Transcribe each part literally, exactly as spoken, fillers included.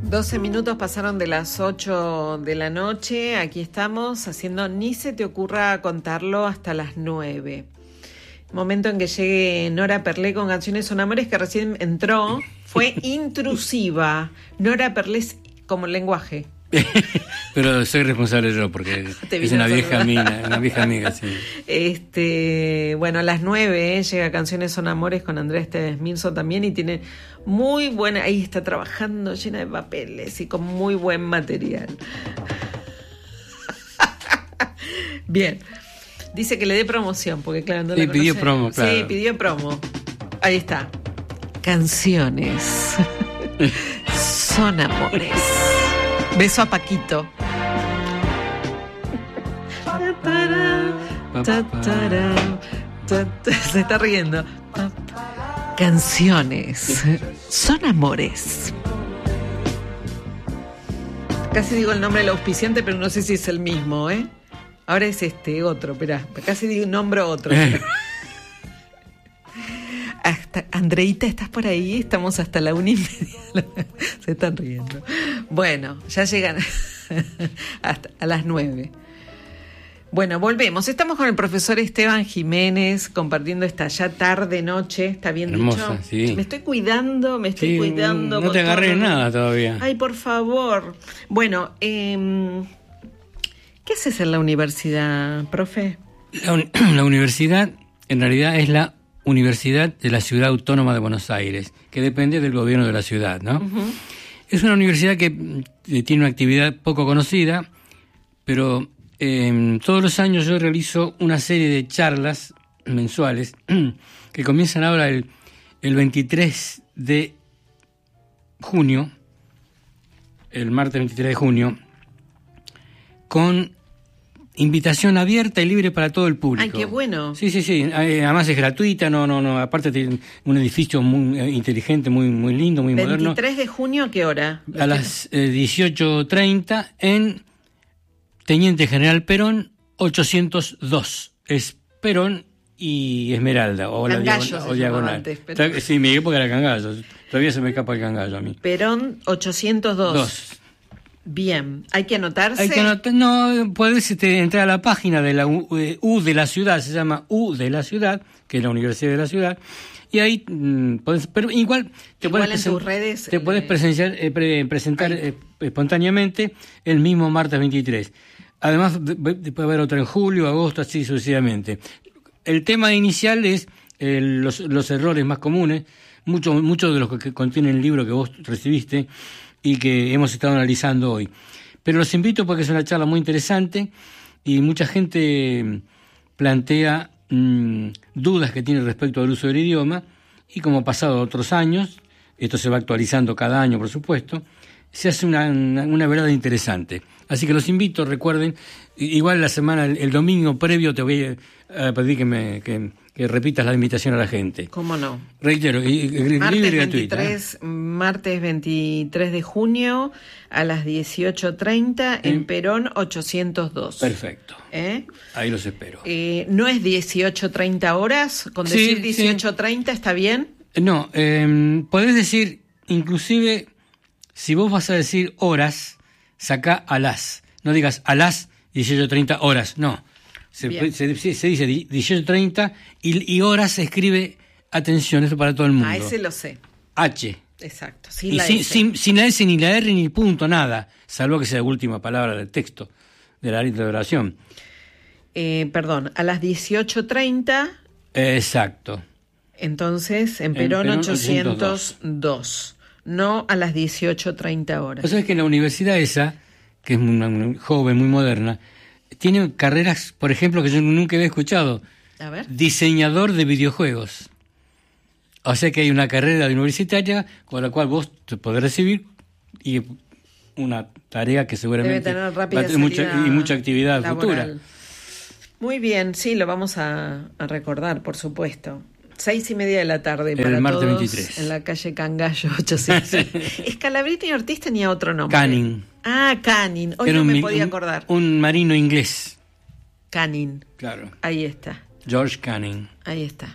doce minutos pasaron de las ocho de la noche. Aquí estamos haciendo Ni se te ocurra contarlo hasta las nueve. Momento en que llegue Nora Perlé con Canciones Son Amores, que recién entró. Fue intrusiva. Nora Perlé es como el lenguaje. Pero soy responsable yo porque es una vieja amiga, una vieja amiga, sí. Este, bueno, a las nueve eh, llega Canciones Son Amores con Andrea Esteves Milso también, y tiene muy buena, ahí está trabajando llena de papeles y con muy buen material. Bien, dice que le dé promoción porque claro, no sí, la pidió conoce. promo, claro. Sí, pidió promo. Ahí está. Canciones Son Amores. Beso a Paquito. Se está riendo. Canciones Son Amores. Casi digo el nombre del auspiciante, pero no sé si es el mismo, ¿eh? Ahora es este otro, espera. Casi digo un nombre otro. Hasta, Andreita, ¿estás por ahí? Estamos hasta la una y media. Se están riendo. Bueno, ya llegan hasta a las nueve. Bueno, volvemos. Estamos con el profesor Esteban Jiménez compartiendo esta ya tarde, noche. ¿Está bien hermosa, dicho? Sí. Me estoy cuidando, me estoy sí, cuidando. No te agarré todo. nada todavía. Ay, por favor. Bueno, eh, ¿qué haces en la universidad, profe? La, un- la universidad, en realidad, es la Universidad de la Ciudad Autónoma de Buenos Aires, que depende del gobierno de la ciudad, ¿no? Uh-huh. Es una universidad que eh, tiene una actividad poco conocida, pero eh, todos los años yo realizo una serie de charlas mensuales que comienzan ahora el, el veintitrés de junio, el martes veintitrés de junio, con invitación abierta y libre para todo el público. Ay, qué bueno. Sí, sí, sí. Además es gratuita, no, no, no. Aparte tiene un edificio muy inteligente, muy, muy lindo, muy moderno. ¿veintitrés de junio a qué hora? A las eh, dieciocho treinta en Teniente General Perón ochocientos dos. Es Perón y Esmeralda, o Cangallo la diagonal. O diagonal. Antes, pero... Sí, mi época era Cangallo. Todavía se me escapa el Cangallo a mí. Perón ochocientos dos. Dos. Bien, ¿hay que anotarse? Hay que anotar, no, puedes este, entrar a la página de la U, eh, U de la ciudad, se llama U de la ciudad, que es la Universidad de la Ciudad, y ahí mm, podés, pero igual te igual puedes, en tus redes, te eh, puedes presenciar, eh, pre, presentar eh, espontáneamente el mismo martes veintitrés. Además, de, de, puede haber otro en julio, agosto, así sucesivamente. El tema inicial es eh, los, los errores más comunes, muchos muchos de los que, que contiene el libro que vos recibiste y que hemos estado analizando hoy. Pero los invito porque es una charla muy interesante y mucha gente plantea mmm, dudas que tiene respecto al uso del idioma, y como ha pasado otros años, esto se va actualizando cada año, por supuesto, se hace una, una, una verdad interesante. Así que los invito, recuerden, igual la semana, el, el domingo previo te voy a pedir que me... Que, que repitas la invitación a la gente. ¿Cómo no? Reitero, y, y, martes, libre y veintitrés, gratuita. ¿eh? Martes veintitrés de junio a las dieciocho treinta en ¿Eh? Perón ochocientos dos. Perfecto. ¿Eh? Ahí los espero. Eh, ¿No es dieciocho treinta horas? ¿Con decir sí, dieciocho treinta sí. está bien? No, eh, podés decir, inclusive, si vos vas a decir horas, sacá a las. No digas a las dieciocho treinta horas, no. Se, se, se dice dieciocho treinta y, y horas se escribe, atención, esto para todo el mundo. Ah, ese lo sé. H. Exacto. Sin y la sin, S. Sin, sin la S, ni la R, ni punto, nada. Salvo que sea la última palabra del texto, de la letra de oración. Eh, perdón, a las dieciocho treinta. Exacto. Entonces, en Perón, en Perón ochocientos dos. No a las dieciocho treinta horas. O sea, es que en la universidad esa, que es una, una joven, muy moderna, tiene carreras, por ejemplo, que yo nunca había escuchado. A ver. Diseñador de videojuegos. O sea que hay una carrera universitaria con la cual vos te podés recibir y una tarea que seguramente debe tener rápida va a tener mucha, y mucha actividad laboral. Futura. Muy bien, sí, lo vamos a, a recordar, por supuesto. Seis y media de la tarde para el martes todos veintitrés. En la calle Cangallo ochocientos. Escalabrita y Ortiz tenía otro nombre. Canning. Ah, Canning. Hoy no un, me podía un, acordar. Un marino inglés. Canning. Claro. Ahí está. George Canning. Ahí está.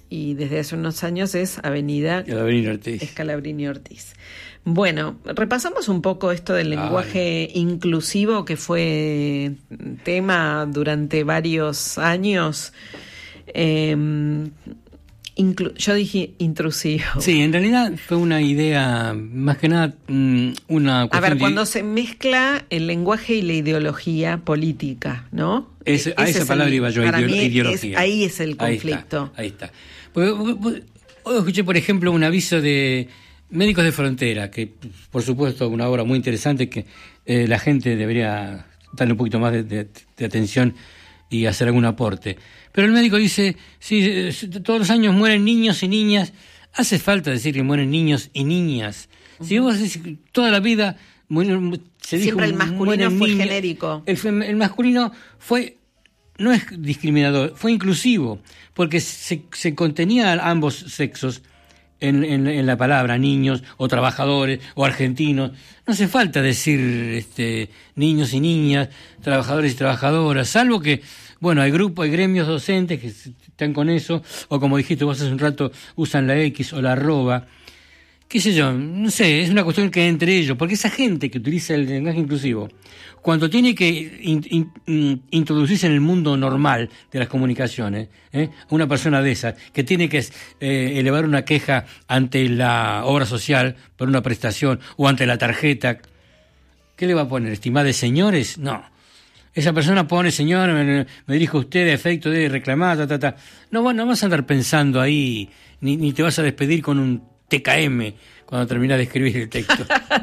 y desde hace unos años es Avenida Scalabrini Ortiz. Scalabrini Ortiz. Bueno, repasamos un poco esto del lenguaje Ay. inclusivo, que fue tema durante varios años. Eh, inclu- yo dije intrusivo. Sí, en realidad fue una idea, más que nada, una cuestión. A ver, de... cuando se mezcla el lenguaje y la ideología política, ¿no? Es, a esa palabra el, iba yo, para ideolo- mí ideología. Es, ahí es el conflicto. Ahí está. Ahí está. Porque, hoy escuché, por ejemplo, un aviso de Médicos de Frontera, que por supuesto una obra muy interesante que eh, la gente debería darle un poquito más de, de, de atención y hacer algún aporte. Pero el médico dice, sí, todos los años mueren niños y niñas. Hace falta decir que mueren niños y niñas. Uh-huh. Si vos decís toda la vida mueren, se dijo, siempre el masculino fue niños, genérico. El, el masculino fue, no es discriminador, fue inclusivo, porque se, se contenía a ambos sexos en, en, en la palabra niños o trabajadores o argentinos. No hace falta decir este, niños y niñas, trabajadores y trabajadoras, salvo que, bueno, hay grupos, hay gremios docentes que están con eso, o como dijiste vos hace un rato, usan la X o la arroba. Qué sé yo, no sé, es una cuestión que entre ellos, porque esa gente que utiliza el lenguaje inclusivo, cuando tiene que in, in, introducirse en el mundo normal de las comunicaciones, ¿eh? una persona de esas, que tiene que eh, elevar una queja ante la obra social por una prestación o ante la tarjeta, ¿qué le va a poner? ¿Estimada de señores? No. Esa persona pone, señor, me, me dirijo a usted a efecto de reclamar, ta, ta, ta. No, no vas a andar pensando ahí, ni, ni te vas a despedir con un T K M cuando terminas de escribir el texto.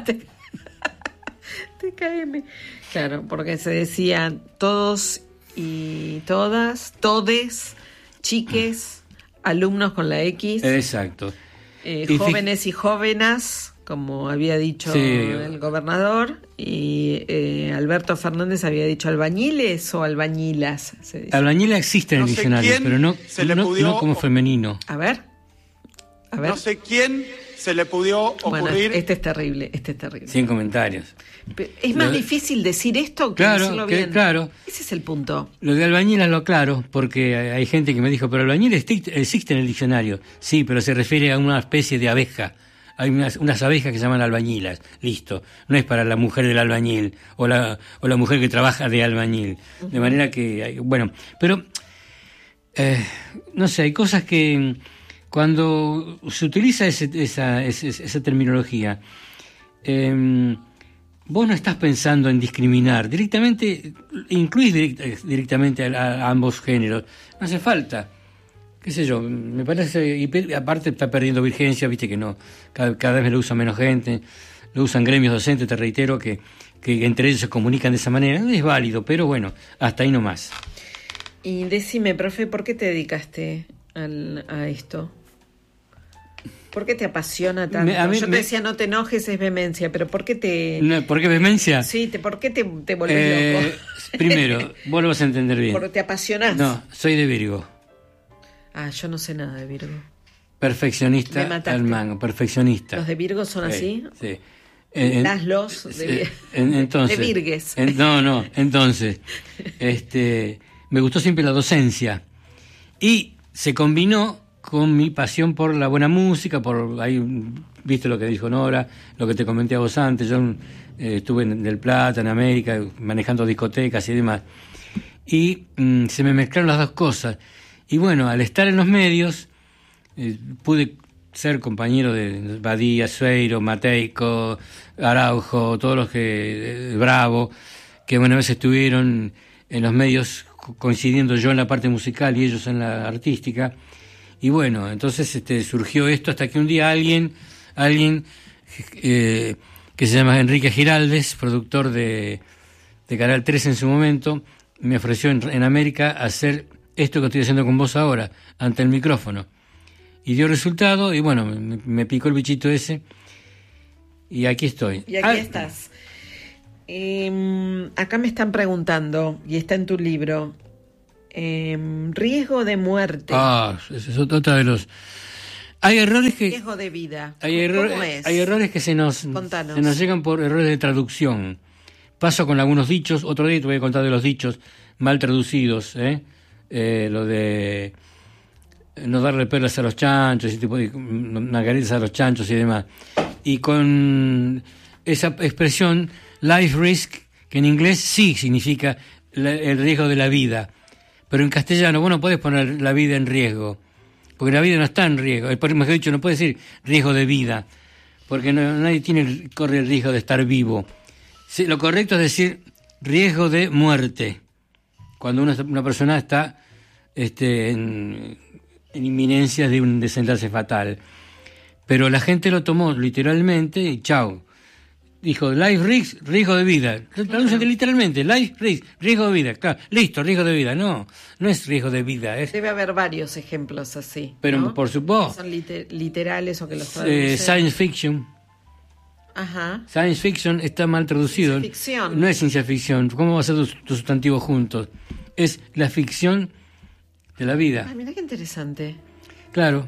T K M. Claro, porque se decían todos y todas, todes, chiques, alumnos con la X. Exacto. Eh, y jóvenes fi- y jóvenes, como había dicho sí. el gobernador, y eh, Alberto Fernández había dicho albañiles o albañilas. Se dice. Albañila existe en no el diccionario, pero no, no, pudió... no como femenino. A ver. A ver. No sé quién se le pudió ocurrir. Bueno, este es terrible, este es terrible. Sin comentarios. Pero es más lo... difícil decir esto que claro, decirlo que, bien. Claro. Ese es el punto. Lo de albañil es lo claro, porque hay gente que me dijo, pero albañil existe en el diccionario. Sí, pero se refiere a una especie de abeja. Hay unas, unas abejas que se llaman albañilas. Listo. No es para la mujer del albañil o la, o la mujer que trabaja de albañil. Uh-huh. De manera que, bueno, pero, eh, no sé, hay cosas que cuando se utiliza ese, esa, esa, esa terminología, eh, vos no estás pensando en discriminar, directamente, incluís direct, directamente a, a ambos géneros, no hace falta, qué sé yo, me parece, y aparte está perdiendo vigencia, viste que no, cada, cada vez lo usa menos gente, lo usan gremios docentes, te reitero, que, que entre ellos se comunican de esa manera, es válido, pero bueno, hasta ahí nomás. Y decime, profe, ¿por qué te dedicaste al, a esto? ¿Por qué te apasiona tanto? Me, mí, Yo te me... decía, no te enojes, es vehemencia, pero ¿por qué te...? No, ¿por qué vehemencia? Sí, te, ¿por qué te, te volvés eh, loco? Primero, vos lo vas a entender bien. Porque te apasionás. No, soy de Virgo. Ah, yo no sé nada de Virgo. Perfeccionista al mango, perfeccionista. ¿Los de Virgo son así? Sí. sí. En, Las los de, en, entonces, de Virgues. En, no, no, entonces, este, me gustó siempre la docencia. Y se combinó con mi pasión por la buena música, por ahí, viste lo que dijo Nora, lo que te comenté a vos antes, yo eh, estuve en Del Plata, en América, manejando discotecas y demás, y mm, se me mezclaron las dos cosas, y bueno, al estar en los medios, eh, pude ser compañero de Badía, Sueiro, Mateico, Araujo, todos los que, eh, Bravo, que bueno, a veces estuvieron en los medios coincidiendo yo en la parte musical y ellos en la artística. Y bueno, entonces este, surgió esto hasta que un día alguien, alguien eh, que se llama Enrique Giraldes, productor de, de Canal tres en su momento, me ofreció en, en América hacer esto que estoy haciendo con vos ahora, ante el micrófono. Y dio resultado, y bueno, me, me picó el bichito ese, y aquí estoy. Y aquí ah, estás. Eh, acá me están preguntando, y está en tu libro, Eh, riesgo de muerte. Ah, ese es otro de los. Hay errores que. Riesgo de vida. Hay, error, ¿Cómo es? hay errores que se nos, Contanos. se nos llegan por errores de traducción. Paso con algunos dichos. Otro día te voy a contar de los dichos mal traducidos. ¿eh? Eh, lo de. no darle perlas a los chanchos, ese tipo de margaritas a los chanchos y demás. Y con esa expresión life risk, que en inglés sí significa la, el riesgo de la vida, pero en castellano vos no podés poner la vida en riesgo, porque la vida no está en riesgo. Mejor dicho, no puedes decir riesgo de vida, porque no, nadie tiene corre el riesgo de estar vivo. Sí, lo correcto es decir riesgo de muerte, cuando una, una persona está este, en, en inminencia de un desenlace fatal. Pero la gente lo tomó literalmente y chau. Dijo, life risk, riesgo de vida. Traducen literalmente, life risk, riesgo de vida. Claro, listo, riesgo de vida. No, no es riesgo de vida. Es... Debe haber varios ejemplos así. Pero ¿no? por supuesto. Son liter- literales o que los traducen. Eh, science fiction. Ajá. Science fiction está mal traducido. Ciencia ficción. No es ciencia ficción. ¿Cómo va a ser tus, tus sustantivos juntos? Es la ficción de la vida. Ay, mira qué interesante. Claro.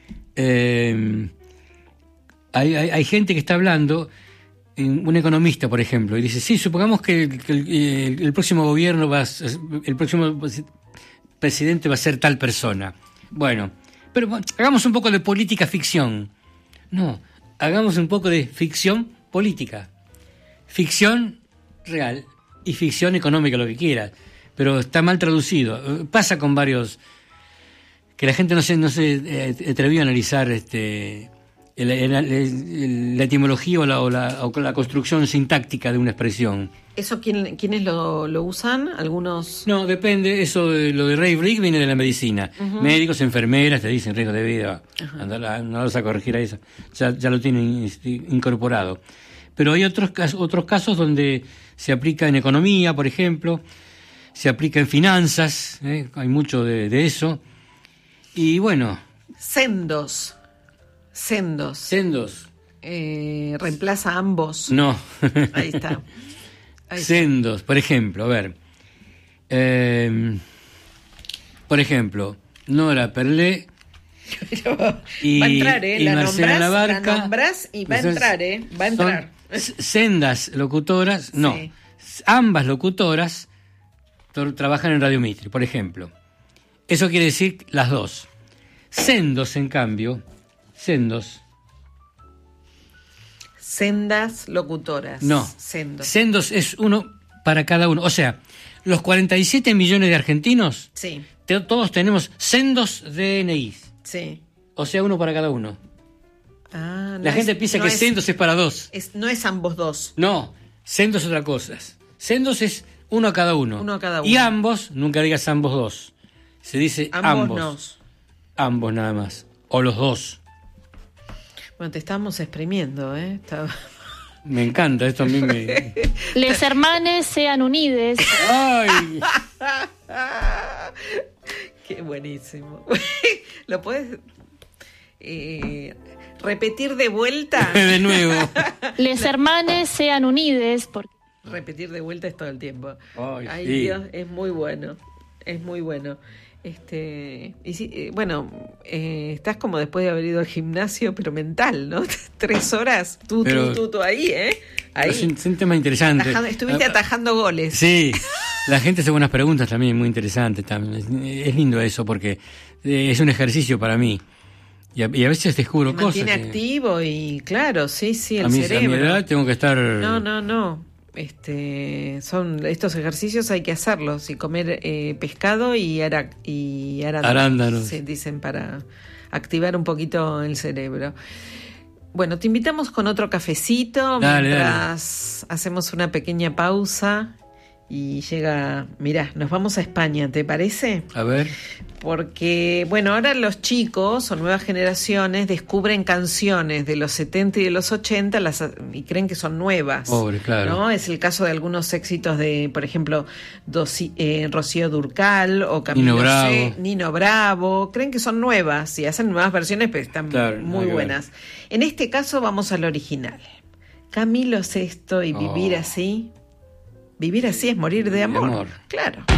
Eh, hay, hay, hay gente que está hablando, un economista, por ejemplo, y dice, sí, supongamos que, que el, el, el próximo gobierno va a, el próximo presidente va a ser tal persona. Bueno, pero hagamos un poco de política ficción. No, hagamos un poco de ficción política. Ficción real y ficción económica, lo que quieras. Pero está mal traducido. Pasa con varios... que la gente no se, no se eh, atrevió a analizar este, el, el, el, la etimología o la, o, la, o la construcción sintáctica de una expresión. ¿Eso quién, quiénes lo, lo usan? ¿Algunos? No, depende. Eso de, lo de Ray Brick viene de la medicina. Uh-huh. Médicos, enfermeras te dicen riesgo de vida. Uh-huh. Andar, no vas a corregir a eso. Ya, ya lo tienen incorporado. Pero hay otros, otros casos donde se aplica en economía, por ejemplo. Se aplica en finanzas. ¿eh? Hay mucho de, de eso. Y bueno. Sendos. Sendos. Sendos. Eh, reemplaza ambos. No. Ahí está. Ahí Sendos, está. Por ejemplo, a ver. Eh, por ejemplo, Nora Perlé. Y, va a entrar, ¿eh? Y la Marcela nombrás, Labarca. La nombrás y va a entrar, ¿eh? Va a entrar. Sendas locutoras, no. Sí. Ambas locutoras trabajan en Radio Mitre, por ejemplo. Eso quiere decir las dos. Sendos, en cambio, sendos. Sendas locutoras. No. Sendos. Sendos es uno para cada uno. O sea, los cuarenta y siete millones de argentinos, sí. te, todos tenemos sendos D N I. Sí. O sea, uno para cada uno. Ah, no La es, gente piensa no que es, sendos es para dos. Es, no es ambos dos. No, sendos es otra cosa. Sendos es uno a cada uno. Uno a cada uno. Y ambos, nunca digas ambos dos. Se dice ambos. Ambos. Ambos nada más. O los dos. Bueno, te estamos exprimiendo, ¿eh? Está... Me encanta, esto a mí me... Les hermanes sean unides. ¡Ay! Qué buenísimo. ¿Lo puedes eh, repetir de vuelta? De nuevo. Les hermanes sean unides. Porque... Repetir de vuelta es todo el tiempo. Ay, Ay, sí. Dios, es muy bueno. Es muy bueno. Este, y sí, eh, bueno, eh, estás como después de haber ido al gimnasio, pero mental, ¿no? Tres horas, tú, pero, tú, tú, tú, ahí, ¿eh? Ahí. Es un, es un tema interesante. Atajando, estuviste atajando goles. Sí, la gente hace buenas preguntas también, muy interesantes también. Es, es lindo eso porque eh, es un ejercicio para mí. Y a, y a veces descubro Te cosas. mantiene que, activo y claro, sí, sí, el a mi, cerebro. A mi edad tengo que estar... No, no, no. Este, son estos ejercicios hay que hacerlos y comer eh, pescado y, ara, y arándanos, arándanos. Se dicen para activar un poquito el cerebro. Bueno, te invitamos con otro cafecito dale, mientras dale. hacemos una pequeña pausa y llega, mirá, nos vamos a España, ¿te parece? A ver. Porque, bueno, ahora los chicos o nuevas generaciones descubren canciones de los setenta y de los ochenta las, y creen que son nuevas. Pobre, claro. ¿no? Es el caso de algunos éxitos de, por ejemplo, Doci, eh, Rocío Dúrcal o Camilo Nino Bravo. C, Nino Bravo. Creen que son nuevas y hacen nuevas versiones, pero están claro, muy buenas. En este caso vamos al original. Camilo Sesto y Vivir oh. así. Vivir así es morir de amor. De amor. Claro.